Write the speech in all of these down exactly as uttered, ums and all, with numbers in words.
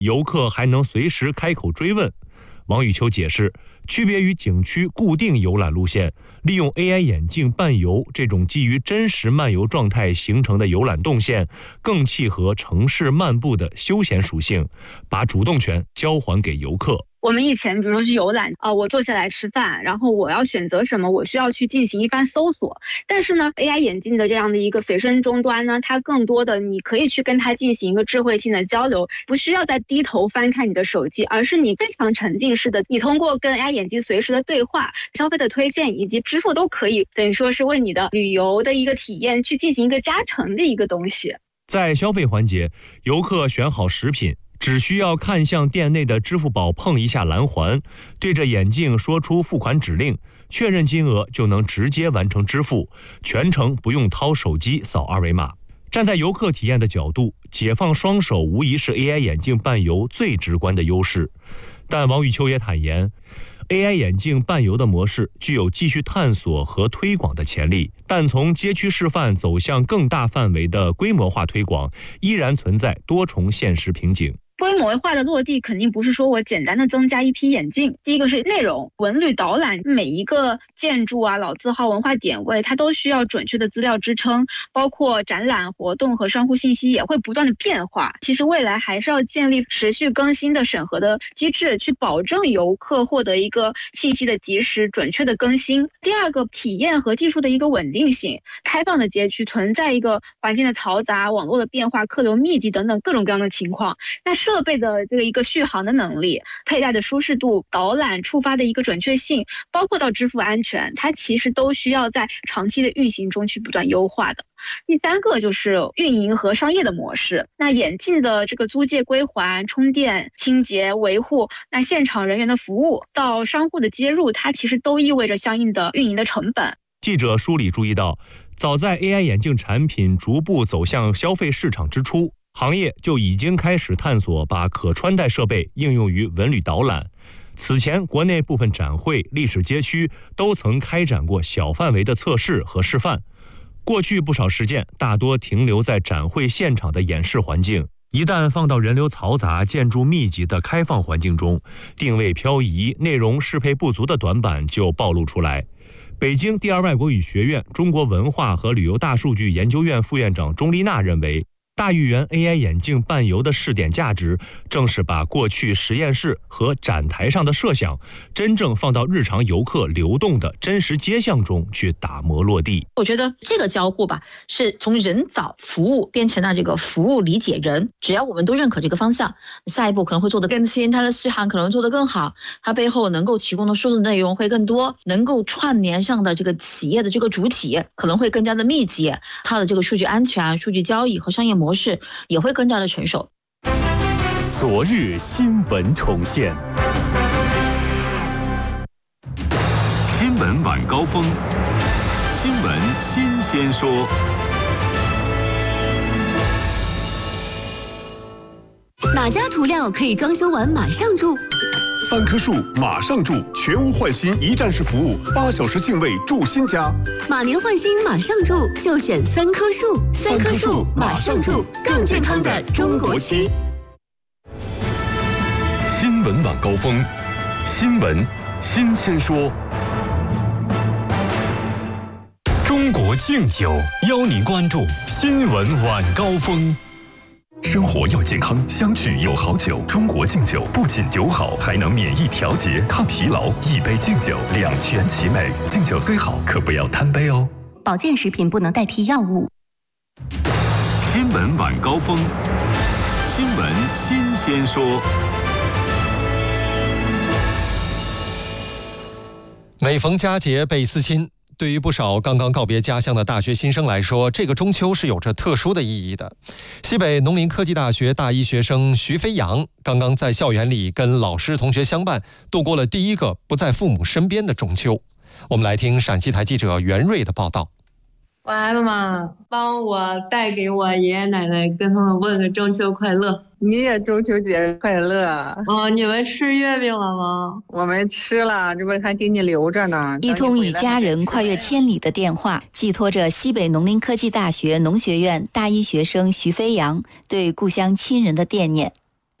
游客还能随时开口追问。王雨秋解释，区别于景区固定游览路线，利用 A I 眼镜伴游这种基于真实漫游状态形成的游览动线，更契合城市漫步的休闲属性，把主动权交还给游客。 我们以前比如说去游览啊、呃，我坐下来吃饭，然后我要选择什么，我需要去进行一番搜索。但是呢 A I 眼镜的这样的一个随身终端呢，它更多的你可以去跟它进行一个智慧性的交流，不需要再低头翻看你的手机，而是你非常沉浸式的，你通过跟 A I 眼镜随时的对话、消费的推荐以及支付都可以，等于说是为你的旅游的一个体验去进行一个加成的一个东西。 在消费环节，游客选好食品，只需要看向店内的支付宝碰一下蓝环，对着眼镜说出付款指令，确认金额就能直接完成支付，全程不用掏手机扫二维码。站在游客体验的角度，解放双手无疑是 A I 眼镜伴游最直观的优势。但王雨秋也坦言， A I 眼镜伴游的模式具有继续探索和推广的潜力，但从街区示范走向更大范围的规模化推广，依然存在多重现实瓶颈。 规模化的落地肯定不是说我简单的增加一批眼镜，第一个是内容，文旅导览每一个建筑啊、老字号、文化点位，它都需要准确的资料支撑，包括展览活动和商户信息也会不断的变化。其实未来还是要建立持续更新的审核的机制，去保证游客获得一个信息的及时准确的更新。第二个，体验和技术的一个稳定性，开放的街区存在一个环境的嘈杂、网络的变化、客流密集等等各种各样的情况，那设备的这个一个续航的能力、佩戴的舒适度、导览触发的一个准确性，包括到支付安全，它其实都需要在长期的运行中去不断优化的。第三个就是运营和商业的模式，那眼镜的这个租借归还、充电、清洁、维护，那现场人员的服务到商户的接入，它其实都意味着相应的运营的成本。 记者梳理注意到，早在 A I 眼镜产品逐步走向消费市场之初，行业就已经开始探索把可穿戴设备应用于文旅导览。此前，国内部分展会、历史街区都曾开展过小范围的测试和示范。过去不少实践大多停留在展会现场的演示环境，一旦放到人流嘈杂、建筑密集的开放环境中，定位漂移、内容适配不足的短板就暴露出来。北京第二外国语学院中国文化和旅游大数据研究院副院长钟丽娜认为，大豫园 A I 眼镜伴游的试点价值，正是把过去实验室和展台上的设想，真正放到日常游客流动的真实街巷中去打磨落地。 我觉得这个交互吧，是从人找服务变成了这个服务理解人。只要我们都认可这个方向，下一步可能会做得更新，它的续航可能做得更好，它背后能够提供的数字内容会更多，能够串联上的这个企业的这个主体可能会更加的密集，它的这个数据安全、数据交易和商业模式也会更加的成熟。 昨日新闻重现，新闻晚高峰，新闻新鲜说。 哪家涂料可以装修完马上住？ 三棵树马上住，全屋换新一站式服务，八小时净位住新家。 马年换新马上住，就选三棵树。三棵树马上住，更健康的中国区。 新闻晚高峰，新闻新鲜说。中国敬酒邀您关注新闻晚高峰。 生活要健康，相聚有好酒。中国敬酒不仅酒好，还能免疫调节、抗疲劳。一杯敬酒，两全其美。敬酒虽好，可不要贪杯哦。 保健食品不能代替药物。 新闻晚高峰，新闻新鲜说。 每逢佳节倍思亲，对于不少刚刚告别家乡的大学新生来说，这个中秋是有着特殊的意义的。西北农林科技大学大一学生徐飞扬刚刚在校园里跟老师同学相伴，度过了第一个不在父母身边的中秋。我们来听陕西台记者袁瑞的报道。 我来了嘛，帮我带给我爷爷奶奶，跟他们问个中秋快乐。 你也中秋节快乐哦！你们吃月饼了吗？ 我们吃了，这不还给你留着呢。 一通与家人跨越千里的电话，寄托着西北农林科技大学农学院大一学生徐飞扬对故乡亲人的惦念。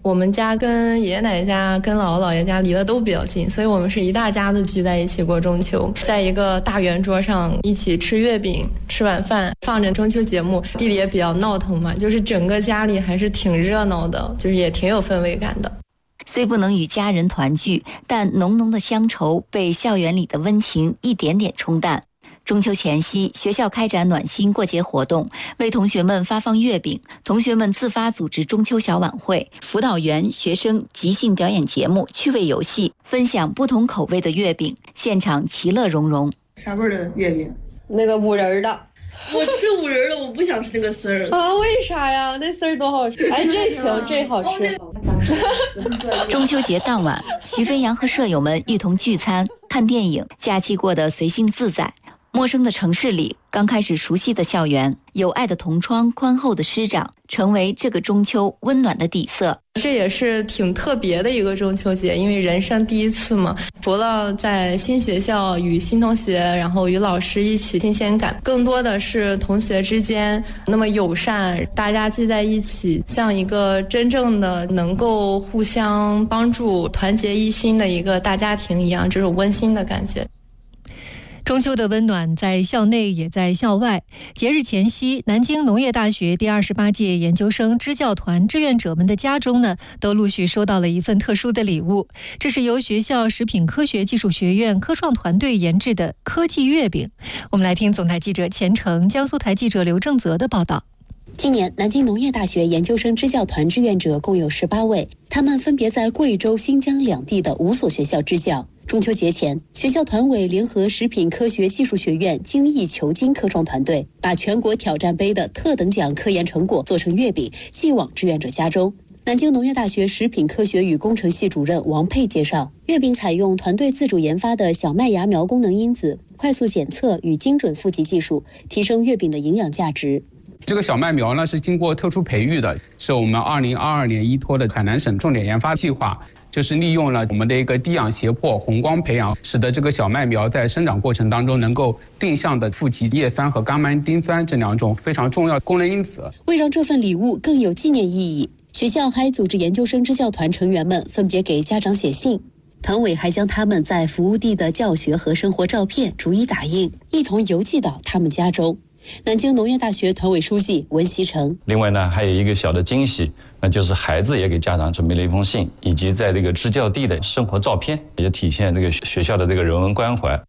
我们家跟爷爷奶奶家跟姥姥姥爷家离得都比较近，所以我们是一大家子聚在一起过中秋，在一个大圆桌上一起吃月饼吃晚饭，放着中秋节目。弟弟也比较闹腾嘛，就是整个家里还是挺热闹的，就是也挺有氛围感的。 虽不能与家人团聚，但浓浓的乡愁被校园里的温情一点点冲淡。中秋前夕，学校开展暖心过节活动，为同学们发放月饼，同学们自发组织中秋小晚会，辅导员、学生即兴表演节目、趣味游戏，分享不同口味的月饼，现场其乐融融。 啥味的月饼？ 那个五仁的。 我吃五仁的，我不想吃那个丝儿啊！为啥呀？那丝儿多好吃！哎，这行，这好吃。 中秋节当晚，徐飞扬和舍友们一同聚餐、看电影，假期过得随性自在。陌生的城市里，刚开始熟悉的校园，有爱的同窗，宽厚的师长，成为这个中秋温暖的底色。 这也是挺特别的一个中秋节，因为人生第一次嘛，除了在新学校与新同学，然后与老师一起新鲜感，更多的是同学之间那么友善，大家聚在一起，像一个真正的能够互相帮助、团结一心的一个大家庭一样，这种温馨的感觉。 中秋的温暖在校内也在校外。节日前夕，南京农业大学第二十八届研究生支教团志愿者们的家中呢，都陆续收到了一份特殊的礼物。这是由学校食品科学技术学院科创团队研制的科技月饼。我们来听总台记者钱程、江苏台记者刘正泽的报道。 今年南京农业大学研究生支教团志愿者共有十八位，他们分别在贵州、新疆两地的五所学校支教。中秋节前，学校团委联合食品科学技术学院精益求精科创团队，把全国挑战杯的特等奖科研成果做成月饼，寄往志愿者家中。南京农业大学食品科学与工程系主任王佩介绍，月饼采用团队自主研发的小麦芽苗功能因子，快速检测与精准富集技术，提升月饼的营养价值。 这个小麦苗呢是经过特殊培育的，是我们二零二二年依托的海南省重点研发计划，就是利用了我们的一个低氧胁迫红光培养，使得这个小麦苗在生长过程当中能够定向的富集叶酸和伽马丁酸这两种非常重要功能因子。 为让这份礼物更有纪念意义，学校还组织研究生支教团成员们分别给家长写信，团委还将他们在服务地的教学和生活照片逐一打印，一同邮寄到他们家中。南京农业大学团委书记文锡成。 另外呢，还有一个小的惊喜，那就是孩子也给家长准备了一封信，以及在这个支教地的生活照片，也体现这个学校的这个人文关怀。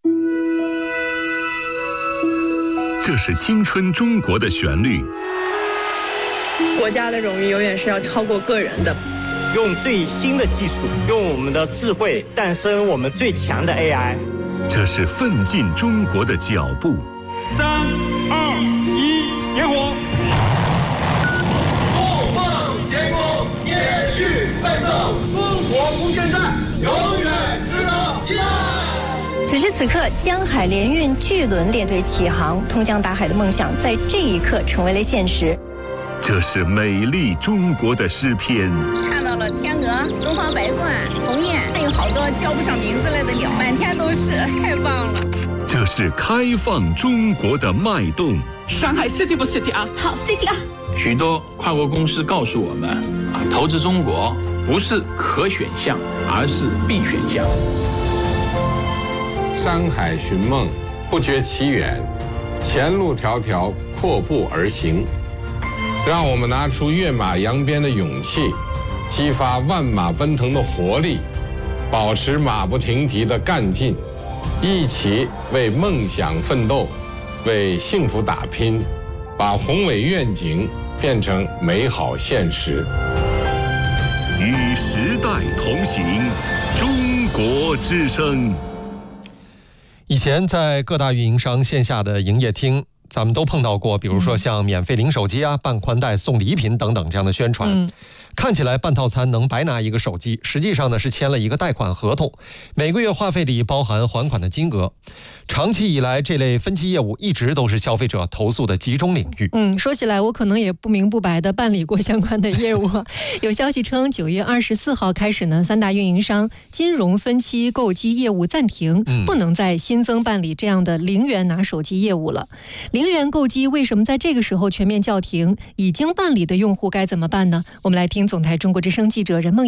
这是青春中国的旋律。 国家的荣誉永远是要超过个人的。 用最新的技术，用我们的智慧诞生我们最强的 A I。 这是奋进中国的脚步。 三二一，点火！ 后放天空，业余奋斗，烽火不间断，永远值得依赖。 此时此刻，江海联运巨轮列队起航，通江达海的梦想在这一刻成为了现实。 这是美丽中国的诗篇。 看到了天鹅、东方白鹳、鸿雁，还有好多叫不上名字来的鸟，满天都是，太棒了。 这是开放中国的脉动。 上海 City 不 City 啊？ 好 City 啊！ 许多跨国公司告诉我们，啊，投资中国不是可选项，而是必选项。 山海寻梦，不觉其远，前路迢迢，阔步而行。让我们拿出跃马扬鞭的勇气，激发万马奔腾的活力，保持马不停蹄的干劲，一起为梦想奋斗，为幸福打拼，把宏伟愿景变成美好现实。 与时代同行，中国之声。 以前在各大运营商线下的营业厅，咱们都碰到过，比如说像免费领手机啊、办宽带、送礼品等等这样的宣传。嗯，看起来办套餐能白拿一个手机，实际上呢是签了一个贷款合同，每个月话费里包含还款的金额。长期以来，这类分期业务一直都是消费者投诉的集中领域。 嗯，说起来我可能也不明不白的办理过相关的业务。有消息称，九月二十四号开始呢，三大运营商金融分期购机业务暂停，嗯、不能再新增办理这样的零元拿手机业务了。零元购机为什么在这个时候全面叫停？已经办理的用户该怎么办呢？我们来听听总台中国之声记者任梦